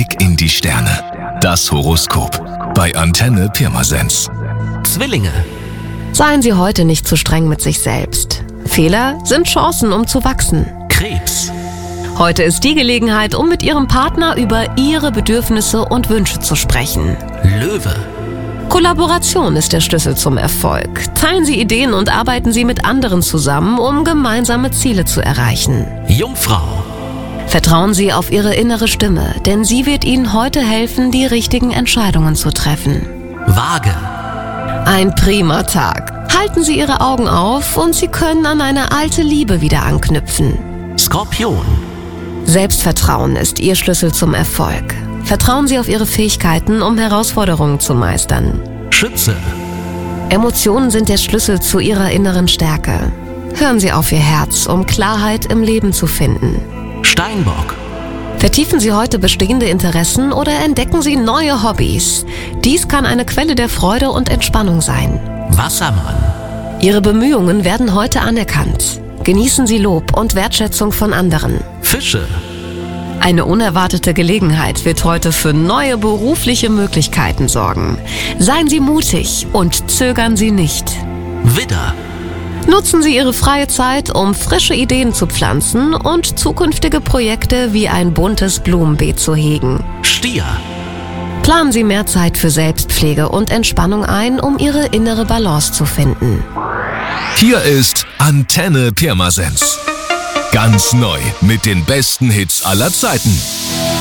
Blick in die Sterne. Das Horoskop bei Antenne Pirmasens. Zwillinge. Seien Sie heute nicht zu streng mit sich selbst. Fehler sind Chancen, um zu wachsen. Krebs. Heute ist die Gelegenheit, um mit Ihrem Partner über Ihre Bedürfnisse und Wünsche zu sprechen. Löwe. Kollaboration ist der Schlüssel zum Erfolg. Teilen Sie Ideen und arbeiten Sie mit anderen zusammen, um gemeinsame Ziele zu erreichen. Jungfrau. Vertrauen Sie auf Ihre innere Stimme, denn sie wird Ihnen heute helfen, die richtigen Entscheidungen zu treffen. Waage. Ein prima Tag. Halten Sie Ihre Augen auf und Sie können an eine alte Liebe wieder anknüpfen. Skorpion. Selbstvertrauen ist Ihr Schlüssel zum Erfolg. Vertrauen Sie auf Ihre Fähigkeiten, um Herausforderungen zu meistern. Schütze. Emotionen sind der Schlüssel zu Ihrer inneren Stärke. Hören Sie auf Ihr Herz, um Klarheit im Leben zu finden. Steinbock. Vertiefen Sie heute bestehende Interessen oder entdecken Sie neue Hobbys. Dies kann eine Quelle der Freude und Entspannung sein. Wassermann. Ihre Bemühungen werden heute anerkannt. Genießen Sie Lob und Wertschätzung von anderen. Fische. Eine unerwartete Gelegenheit wird heute für neue berufliche Möglichkeiten sorgen. Seien Sie mutig und zögern Sie nicht. Widder. Nutzen Sie Ihre freie Zeit, um frische Ideen zu pflanzen und zukünftige Projekte wie ein buntes Blumenbeet zu hegen. Stier. Planen Sie mehr Zeit für Selbstpflege und Entspannung ein, um Ihre innere Balance zu finden. Hier ist Antenne Pirmasens. Ganz neu mit den besten Hits aller Zeiten.